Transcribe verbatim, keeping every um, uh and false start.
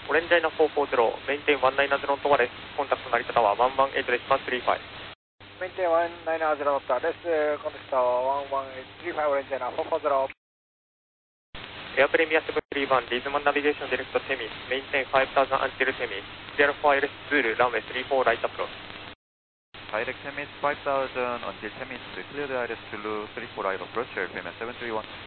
オレンジライナーフォーフォーゼロ、メインテンワンナインゼロノットワです。コンタクト成田タワーワンワンエイトです。マンスリーファイ。 メインテンワンナインゼロノットワです。コンタクトワンワンエイトスリーファイオレンジライナーフォーフォーゼロ。 エアプレミアセブンスリーワン、リズマンナビゲーションディレクトセミ、メインテンファイブサウザンアンテルセミ、クリアルファイルスツール、ランウェイスリーフォーライトアプローチ。 Direct Semis five thousand until Semis, clear the I R S Zulu three four right approach, airframe seven three one.